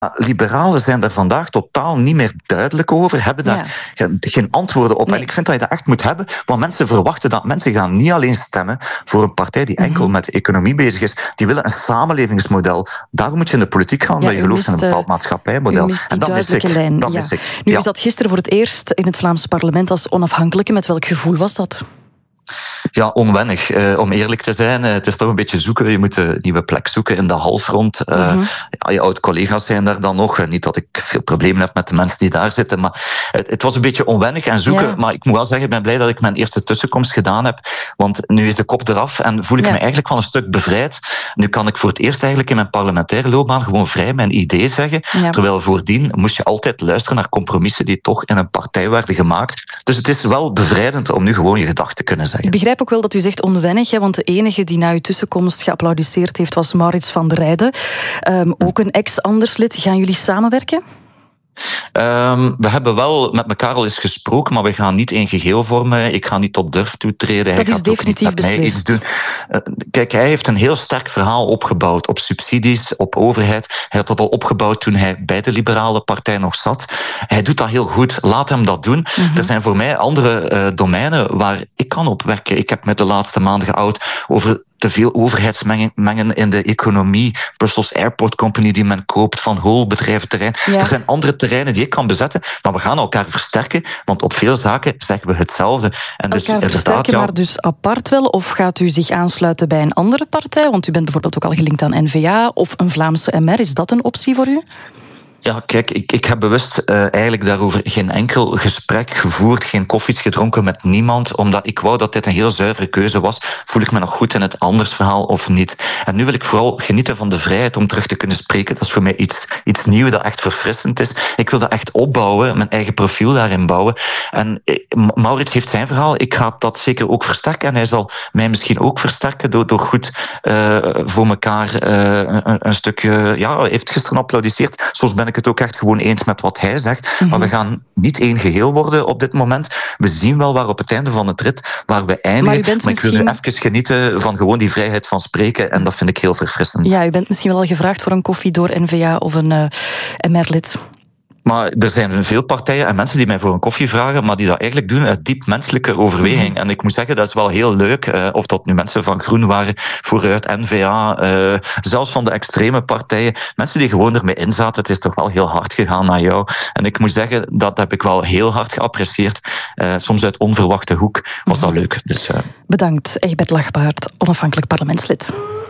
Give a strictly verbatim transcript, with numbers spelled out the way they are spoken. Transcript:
liberalen zijn daar vandaag totaal niet meer duidelijk over, hebben daar ja. geen, geen antwoorden op. Nee. En ik vind dat je dat echt moet hebben, want mensen verwachten dat mensen gaan niet alleen stemmen voor een partij die enkel mm-hmm. met de economie bezig is. Die willen een samenlevingsmodel. Daar moet je in de politiek gaan, ja, dat je gelooft in een bepaald maatschappijmodel. En dat mis ik. Lijn. Dat ja. mis ik. Nu ja. is dat gisteren voor het eerst in het Vlaams parlement als onafhankelijke. Met welk gevoel was dat? Ja, onwennig. Uh, om eerlijk te zijn, uh, het is toch een beetje zoeken. Je moet een nieuwe plek zoeken in de halfrond. Uh, mm-hmm. ja, je oud-collega's zijn daar dan nog. Niet dat ik veel problemen heb met de mensen die daar zitten, maar het, het was een beetje onwennig en zoeken. Ja. Maar ik moet wel zeggen, ik ben blij dat ik mijn eerste tussenkomst gedaan heb. Want nu is de kop eraf en voel ik ja. me eigenlijk wel een stuk bevrijd. Nu kan ik voor het eerst eigenlijk in mijn parlementaire loopbaan gewoon vrij mijn idee zeggen. Ja. Terwijl voordien moest je altijd luisteren naar compromissen die toch in een partij werden gemaakt. Dus het is wel bevrijdend om nu gewoon je gedachten te kunnen zeggen. Ik begrijp ook wel dat u zegt onwennig, hè, want de enige die na uw tussenkomst geapplaudisseerd heeft was Maurits van der Rijden. Um, ook een ex-Anderslid. Gaan jullie samenwerken? Um, we hebben wel met elkaar al eens gesproken, maar we gaan niet één geheel vormen. Ik ga niet tot durf toetreden. Dat hij is gaat definitief ook niet met mij iets doen. Uh, kijk, hij heeft een heel sterk verhaal opgebouwd op subsidies, op overheid. Hij had dat al opgebouwd toen hij bij de Liberale Partij nog zat. Hij doet dat heel goed. Laat hem dat doen. Mm-hmm. Er zijn voor mij andere uh, domeinen waar ik kan op werken. Ik heb me de laatste maanden geout over te veel overheidsmengen in de economie. Brussels Airport Company die men koopt, Van Hool, bedrijventerrein. Ja. Er zijn andere terreinen die ik kan bezetten, maar we gaan elkaar versterken, want op veel zaken zeggen we hetzelfde. En dus elkaar versterken, ja, maar dus apart wel? Of gaat u zich aansluiten bij een andere partij? Want u bent bijvoorbeeld ook al gelinkt aan N V A of een Vlaamse M R. Is dat een optie voor u? Ja, kijk, ik, ik heb bewust uh, eigenlijk daarover geen enkel gesprek gevoerd, geen koffies gedronken met niemand, omdat ik wou dat dit een heel zuivere keuze was. Voel ik me nog goed in het anders verhaal of niet? En nu wil ik vooral genieten van de vrijheid om terug te kunnen spreken. Dat is voor mij iets, iets nieuws dat echt verfrissend is. Ik wil dat echt opbouwen, mijn eigen profiel daarin bouwen. En eh, Maurits heeft zijn verhaal, ik ga dat zeker ook versterken en hij zal mij misschien ook versterken door, door goed uh, voor elkaar uh, een, een stukje... Ja, hij heeft gisteren geapplaudisseerd, soms ben ik het ook echt gewoon eens met wat hij zegt. Mm-hmm. Maar we gaan niet één geheel worden op dit moment. We zien wel waar op het einde van het rit waar we eindigen. Maar, maar ik misschien... wil even genieten van gewoon die vrijheid van spreken en dat vind ik heel verfrissend. Ja, u bent misschien wel al gevraagd voor een koffie door N V A of een uh, M R-lid. Maar er zijn veel partijen en mensen die mij voor een koffie vragen, maar die dat eigenlijk doen uit diep menselijke overweging. Mm-hmm. En ik moet zeggen, dat is wel heel leuk. Uh, of dat nu mensen van Groen waren, vooruit, N V A, uh, zelfs van de extreme partijen. Mensen die gewoon ermee inzaten. Het is toch wel heel hard gegaan naar jou. En ik moet zeggen, dat heb ik wel heel hard geapprecieerd. Uh, soms uit onverwachte hoek was dat mm-hmm. leuk. Dus, uh... Bedankt, Egbert Lachbaert, onafhankelijk parlementslid.